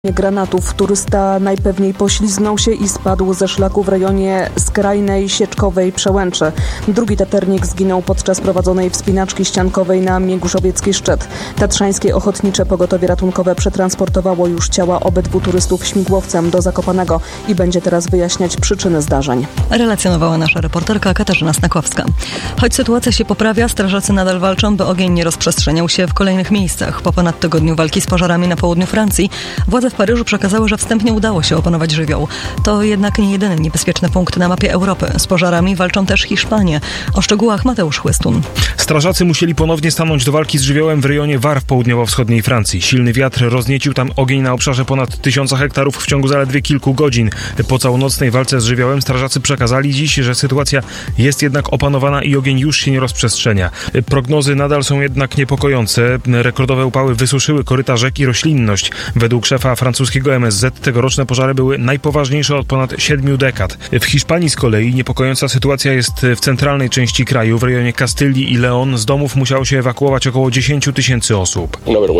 Granatów. Turysta najpewniej poślizgnął się i spadł ze szlaku w rejonie skrajnej Sieczkowej Przełęczy. Drugi taternik zginął podczas prowadzonej wspinaczki ściankowej na Mięguszowiecki Szczyt. Tatrzańskie Ochotnicze Pogotowie Ratunkowe przetransportowało już ciała obydwu turystów śmigłowcem do Zakopanego i będzie teraz wyjaśniać przyczyny zdarzeń. Relacjonowała nasza reporterka Katarzyna Snakowska. Choć sytuacja się poprawia, strażacy nadal walczą, by ogień nie rozprzestrzeniał się w kolejnych miejscach. Po ponad tygodniu walki z pożarami na południu Francji władze w Paryżu przekazały, że wstępnie udało się opanować żywioł. To jednak nie jedyny niebezpieczny punkt na mapie Europy. Z pożarami walczą też Hiszpanie. O szczegółach Mateusz Chłystun. Strażacy musieli ponownie stanąć do walki z żywiołem w rejonie Var w południowo-wschodniej Francji. Silny wiatr rozniecił tam ogień na obszarze ponad 1000 hektarów w ciągu zaledwie kilku godzin. Po całonocnej walce z żywiołem strażacy przekazali dziś, że sytuacja jest jednak opanowana i ogień już się nie rozprzestrzenia. Prognozy nadal są jednak niepokojące. Rekordowe upały wysuszyły koryta rzek i roślinność. Według szefa francuskiego MSZ tegoroczne pożary były najpoważniejsze od ponad 7 dekad. W Hiszpanii z kolei niepokojąca sytuacja jest w centralnej części kraju. W rejonie Kastylii i Leon z domów musiało się ewakuować około 10 000 osób.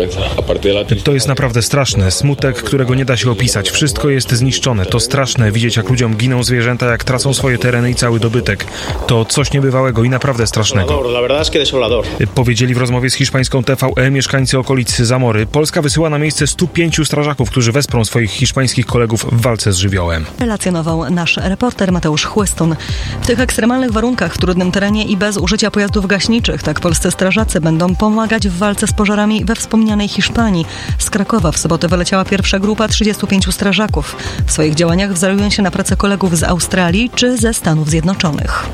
To jest naprawdę straszne. Smutek, którego nie da się opisać. Wszystko jest zniszczone. To straszne widzieć, jak ludziom giną zwierzęta, jak tracą swoje tereny i cały dobytek. To coś niebywałego i naprawdę strasznego. Powiedzieli w rozmowie z hiszpańską TVE mieszkańcy okolic Zamory. Polska wysyła na miejsce 105 strażaków, którzy wesprą swoich hiszpańskich kolegów w walce z żywiołem. Relacjonował nasz reporter Mateusz Chłystun. W tych ekstremalnych warunkach, w trudnym terenie i bez użycia pojazdów gaśniczych, tak polscy strażacy będą pomagać w walce z pożarami we wspomnianej Hiszpanii. Z Krakowa w sobotę wyleciała pierwsza grupa 35 strażaków. W swoich działaniach wzorują się na pracę kolegów z Australii czy ze Stanów Zjednoczonych.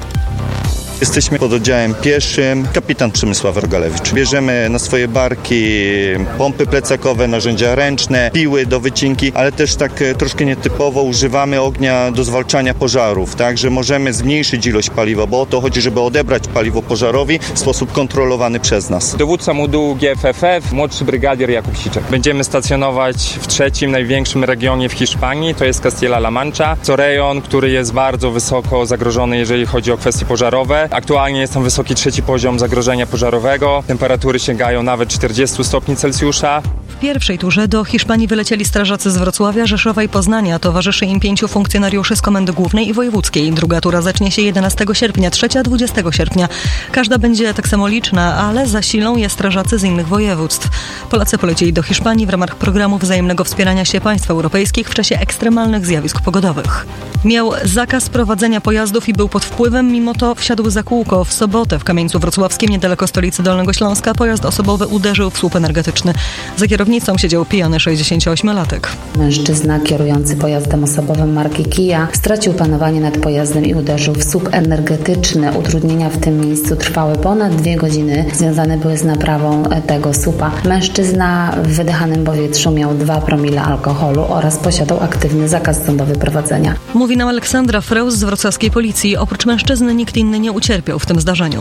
Jesteśmy pod oddziałem pieszym, kapitan Przemysław Rogalewicz. Bierzemy na swoje barki pompy plecakowe, narzędzia ręczne, piły do wycinki, ale też tak troszkę nietypowo używamy ognia do zwalczania pożarów, tak, że możemy zmniejszyć ilość paliwa, bo o to chodzi, żeby odebrać paliwo pożarowi w sposób kontrolowany przez nas. Dowódca modułu GFFF, młodszy brygadier Jakub Siczek. Będziemy stacjonować w trzecim największym regionie w Hiszpanii, to jest Castilla-La Mancha. To rejon, który jest bardzo wysoko zagrożony, jeżeli chodzi o kwestie pożarowe. Aktualnie jest tam wysoki trzeci poziom zagrożenia pożarowego. Temperatury sięgają nawet 40 stopni Celsjusza. W pierwszej turze do Hiszpanii wylecieli strażacy z Wrocławia, Rzeszowa i Poznania. Towarzyszy im 5 funkcjonariuszy z Komendy Głównej i Wojewódzkiej. Druga tura zacznie się 11 sierpnia, trzecia 20 sierpnia. Każda będzie tak samo liczna, ale zasilą je strażacy z innych województw. Polacy polecieli do Hiszpanii w ramach programu wzajemnego wspierania się państw europejskich w czasie ekstremalnych zjawisk pogodowych. Miał zakaz prowadzenia pojazdów i był pod wpływem, mimo to wsiadł za kółko. W sobotę w Kamieńcu Wrocławskim, niedaleko stolicy Dolnego Śląska, pojazd osobowy uderzył w słup energetyczny. Za kierownicą siedział pijany 68-latek. Mężczyzna kierujący pojazdem osobowym marki Kia stracił panowanie nad pojazdem i uderzył w słup energetyczny. Utrudnienia w tym miejscu trwały ponad 2 godziny. Związane były z naprawą tego słupa. Mężczyzna w wydychanym powietrzu miał 2 promile alkoholu oraz posiadał aktywny zakaz sądowy prowadzenia. Mówi nam Aleksandra Freus z wrocławskiej policji. Oprócz mężczyzny nikt inny nie ucierpiał w tym zdarzeniu.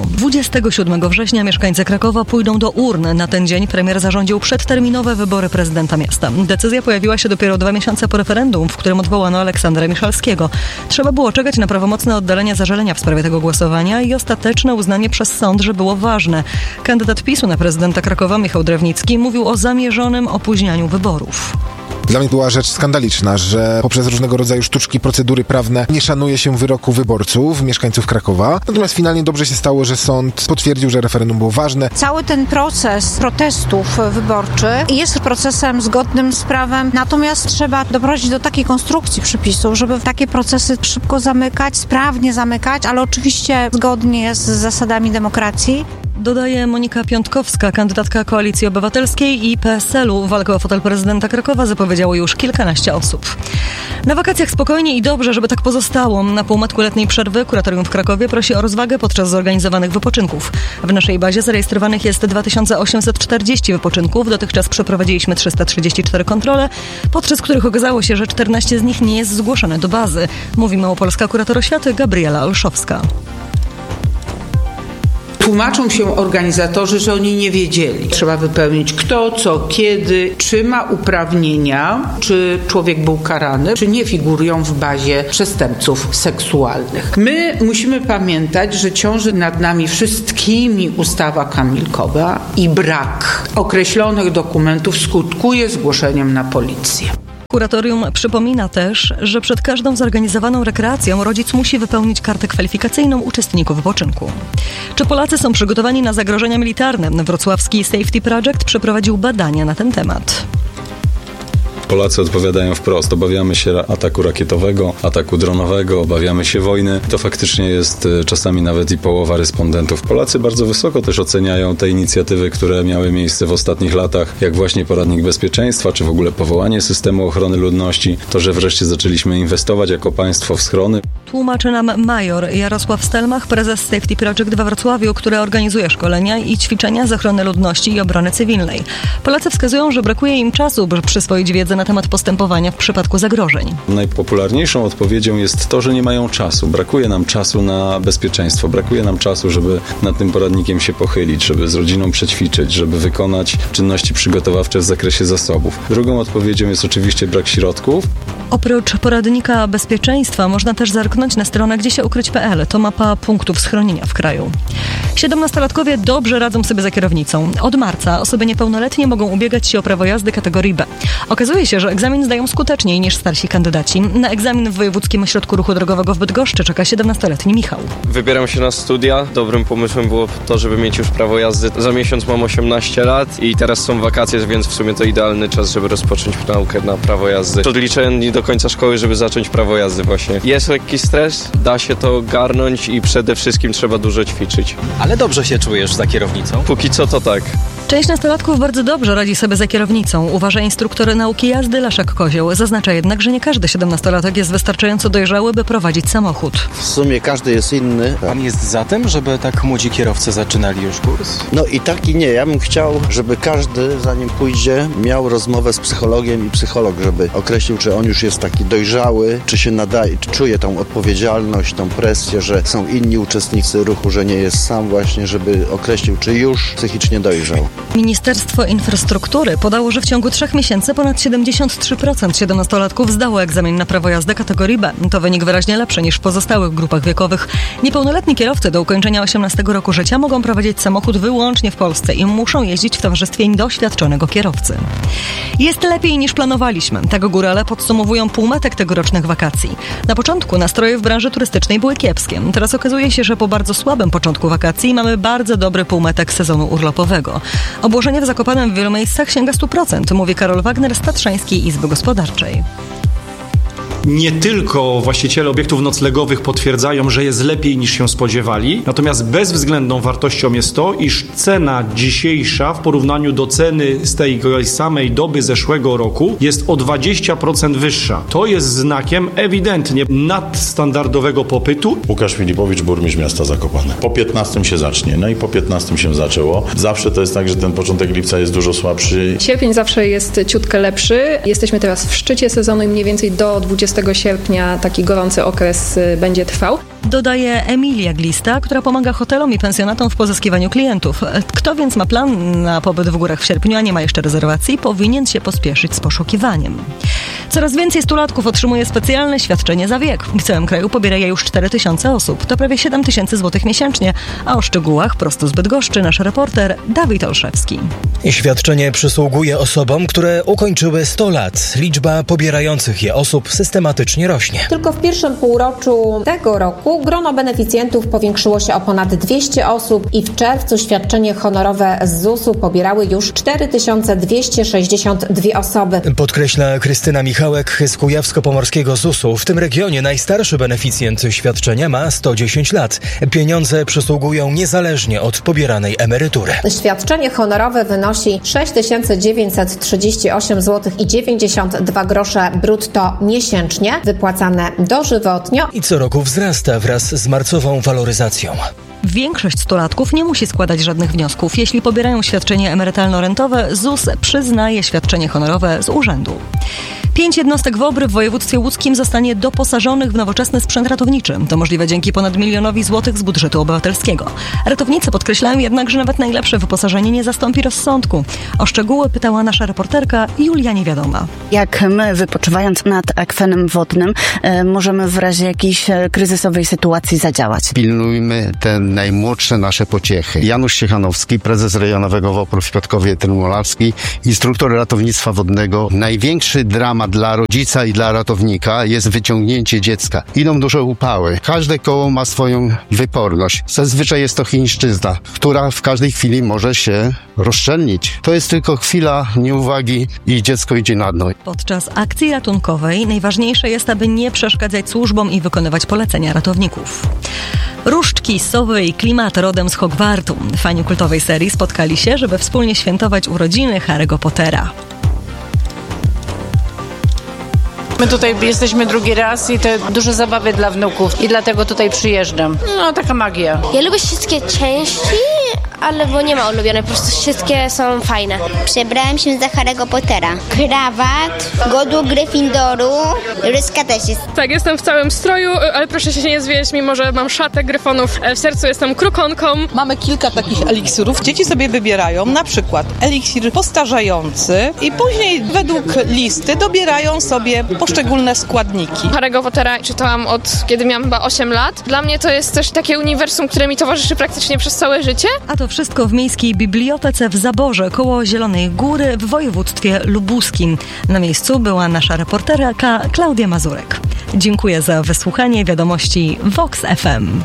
27 września mieszkańcy Krakowa pójdą do urn. Na ten dzień premier zarządził przedterminowe wybory prezydenta miasta. Decyzja pojawiła się dopiero 2 miesiące po referendum, w którym odwołano Aleksandra Miszalskiego. Trzeba było czekać na prawomocne oddalenie zażalenia w sprawie tego głosowania i ostateczne uznanie przez sąd, że było ważne. Kandydat PiS-u na prezydenta Krakowa Michał Drewnicki mówił o zamierzonym opóźnianiu wyborów. Dla mnie była rzecz skandaliczna, że poprzez różnego rodzaju sztuczki, procedury prawne nie szanuje się wyroku wyborców, mieszkańców Krakowa. Natomiast finalnie dobrze się stało, że sąd potwierdził, że referendum było ważne. Cały ten proces protestów wyborczych jest procesem zgodnym z prawem, natomiast trzeba doprowadzić do takiej konstrukcji przepisów, żeby takie procesy szybko zamykać, sprawnie zamykać, ale oczywiście zgodnie z zasadami demokracji. Dodaje Monika Piątkowska, kandydatka Koalicji Obywatelskiej i PSL-u. Walkę o fotel prezydenta Krakowa zapowiedziało już kilkanaście osób. Na wakacjach spokojnie i dobrze, żeby tak pozostało. Na półmetku letniej przerwy kuratorium w Krakowie prosi o rozwagę podczas zorganizowanych wypoczynków. W naszej bazie zarejestrowanych jest 2840 wypoczynków. Dotychczas przeprowadziliśmy 334 kontrole, podczas których okazało się, że 14 z nich nie jest zgłoszone do bazy. Mówi małopolska kurator oświaty Gabriela Olszowska. Tłumaczą się organizatorzy, że oni nie wiedzieli. Trzeba wypełnić kto, co, kiedy, czy ma uprawnienia, czy człowiek był karany, czy nie figurują w bazie przestępców seksualnych. My musimy pamiętać, że ciąży nad nami wszystkimi ustawa kamilkowa i brak określonych dokumentów skutkuje zgłoszeniem na policję. Kuratorium przypomina też, że przed każdą zorganizowaną rekreacją rodzic musi wypełnić kartę kwalifikacyjną uczestników wypoczynku. Czy Polacy są przygotowani na zagrożenia militarne? Wrocławski Safety Project przeprowadził badania na ten temat. Polacy odpowiadają wprost. Obawiamy się ataku rakietowego, ataku dronowego, obawiamy się wojny. To faktycznie jest czasami nawet i połowa respondentów. Polacy bardzo wysoko też oceniają te inicjatywy, które miały miejsce w ostatnich latach, jak właśnie poradnik bezpieczeństwa, czy w ogóle powołanie systemu ochrony ludności. To, że wreszcie zaczęliśmy inwestować jako państwo w schrony. Tłumaczy nam major Jarosław Stelmach, prezes Safety Project we Wrocławiu, który organizuje szkolenia i ćwiczenia z ochrony ludności i obrony cywilnej. Polacy wskazują, że brakuje im czasu, by przyswoić wiedzę na temat postępowania w przypadku zagrożeń. Najpopularniejszą odpowiedzią jest to, że nie mają czasu. Brakuje nam czasu na bezpieczeństwo. Brakuje nam czasu, żeby nad tym poradnikiem się pochylić, żeby z rodziną przećwiczyć, żeby wykonać czynności przygotowawcze w zakresie zasobów. Drugą odpowiedzią jest oczywiście brak środków. Oprócz poradnika bezpieczeństwa można też zerknąć na stronę gdziesieuukryć.pl. To mapa punktów schronienia w kraju. 17-latkowie dobrze radzą sobie za kierownicą. Od marca osoby niepełnoletnie mogą ubiegać się o prawo jazdy kategorii B. Okazuje się, że egzamin zdają skuteczniej niż starsi kandydaci. Na egzamin w Wojewódzkim Ośrodku Ruchu Drogowego w Bydgoszczy czeka 17-letni Michał. Wybieram się na studia. Dobrym pomysłem było to, żeby mieć już prawo jazdy. Za miesiąc mam 18 lat i teraz są wakacje, więc w sumie to idealny czas, żeby rozpocząć naukę na prawo jazdy. Odliczę dni do końca szkoły, żeby zacząć prawo jazdy właśnie. Jest lekki stres, da się to garnąć i przede wszystkim trzeba dużo ćwiczyć. Ale dobrze się czujesz za kierownicą? Póki co to tak. Część nastolatków bardzo dobrze radzi sobie za kierownicą, uważa instruktor nauki jazdy Leszek Kozioł. Zaznacza jednak, że nie każdy 17-latek jest wystarczająco dojrzały, by prowadzić samochód. W sumie każdy jest inny. Pan jest za tym, żeby tak młodzi kierowcy zaczynali już kurs? No i tak i nie. Ja bym chciał, żeby każdy, zanim pójdzie, miał rozmowę z psychologiem i psycholog, żeby określił, czy on już jest taki dojrzały, czy się nadaje, czy czuje tą odpowiedzialność, tą presję, że są inni uczestnicy ruchu, że nie jest sam właśnie, żeby określił, czy już psychicznie dojrzał. Ministerstwo Infrastruktury podało, że w ciągu 3 miesięcy ponad 73% 17-latków zdało egzamin na prawo jazdy kategorii B. To wynik wyraźnie lepszy niż w pozostałych grupach wiekowych. Niepełnoletni kierowcy do ukończenia 18 roku życia mogą prowadzić samochód wyłącznie w Polsce i muszą jeździć w towarzystwie doświadczonego kierowcy. Jest lepiej niż planowaliśmy. Tak górale podsumowują półmetek tegorocznych wakacji. Na początku nastroje w branży turystycznej były kiepskie. Teraz okazuje się, że po bardzo słabym początku wakacji mamy bardzo dobry półmetek sezonu urlopowego. Obłożenie w Zakopanem w wielu miejscach sięga 100%, mówi Karol Wagner z Tatrzańskiej Izby Gospodarczej. Nie tylko właściciele obiektów noclegowych potwierdzają, że jest lepiej niż się spodziewali, natomiast bezwzględną wartością jest to, iż cena dzisiejsza w porównaniu do ceny z tej samej doby zeszłego roku jest o 20% wyższa. To jest znakiem ewidentnie nadstandardowego popytu. Łukasz Filipowicz, burmistrz miasta Zakopane. Po 15 się zacznie, no i po 15 się zaczęło. Zawsze to jest tak, że ten początek lipca jest dużo słabszy. Sierpień zawsze jest ciutkę lepszy. Jesteśmy teraz w szczycie sezonu i mniej więcej do 20 sierpnia taki gorący okres będzie trwał. Dodaje Emilia Glista, która pomaga hotelom i pensjonatom w pozyskiwaniu klientów. Kto więc ma plan na pobyt w górach w sierpniu, a nie ma jeszcze rezerwacji, powinien się pospieszyć z poszukiwaniem. Coraz więcej stulatków otrzymuje specjalne świadczenie za wiek. W całym kraju pobiera je już 4000 osób. To prawie 7000 zł miesięcznie. A o szczegółach prosto z Bydgoszczy nasz reporter Dawid Olszewski. Świadczenie przysługuje osobom, które ukończyły 100 lat. Liczba pobierających je osób systematycznie rośnie. Tylko w pierwszym półroczu tego roku grono beneficjentów powiększyło się o ponad 200 osób i w czerwcu świadczenie honorowe z ZUS-u pobierały już 4262 osoby. Podkreśla Krystyna Michałek z Kujawsko-Pomorskiego ZUS-u. W tym regionie najstarszy beneficjent świadczenia ma 110 lat. Pieniądze przysługują niezależnie od pobieranej emerytury. Świadczenie honorowe wynosi 6938 zł i 92 grosze brutto miesięcznie, wypłacane dożywotnio. I co roku wzrasta wraz z marcową waloryzacją. Większość stulatków nie musi składać żadnych wniosków. Jeśli pobierają świadczenie emerytalno-rentowe, ZUS przyznaje świadczenie honorowe z urzędu. 5 jednostek WOBR w województwie łódzkim zostanie doposażonych w nowoczesny sprzęt ratowniczy. To możliwe dzięki ponad 1 milionowi złotych z budżetu obywatelskiego. Ratownicy podkreślają jednak, że nawet najlepsze wyposażenie nie zastąpi rozsądku. O szczegóły pytała nasza reporterka Julia Niewiadoma. Jak my, wypoczywając nad akwenem wodnym, możemy w razie jakiejś kryzysowej sytuacji zadziałać? Pilnujmy te najmłodsze nasze pociechy. Janusz Ciechanowski, prezes rejonowego WOPR w Piotrkowie Trybunalski, instruktor ratownictwa wodnego. Największy dramat a dla rodzica i dla ratownika jest wyciągnięcie dziecka. Idą duże upały. Każde koło ma swoją wyporność. Zazwyczaj jest to chińszczyzna, która w każdej chwili może się rozszczelnić. To jest tylko chwila nieuwagi i dziecko idzie na dno. Podczas akcji ratunkowej najważniejsze jest, aby nie przeszkadzać służbom i wykonywać polecenia ratowników. Różdżki, sowy i klimat rodem z Hogwartu. Fani kultowej serii spotkali się, żeby wspólnie świętować urodziny Harry'ego Pottera. My tutaj jesteśmy drugi raz i to duże zabawy dla wnuków i dlatego tutaj przyjeżdżam. No, taka magia. Ja lubię wszystkie części, ale bo nie ma ulubionych, po prostu wszystkie są fajne. Przebrałem się za Harry'ego Pottera. Krawat, godło Gryffindoru, ryska też jest. Tak, jestem w całym stroju, ale proszę się nie zwijać, mimo że mam szatę gryfonów. W sercu jestem krukonką. Mamy kilka takich eliksirów. Dzieci sobie wybierają na przykład eliksir postarzający i później według listy dobierają sobie poszczególne składniki. Harry'ego Pottera czytałam od kiedy miałam chyba 8 lat. Dla mnie to jest też takie uniwersum, które mi towarzyszy praktycznie przez całe życie. A to wszystko w Miejskiej Bibliotece w Zaborze, koło Zielonej Góry w województwie lubuskim. Na miejscu była nasza reporterka Klaudia Mazurek. Dziękuję za wysłuchanie wiadomości Vox FM.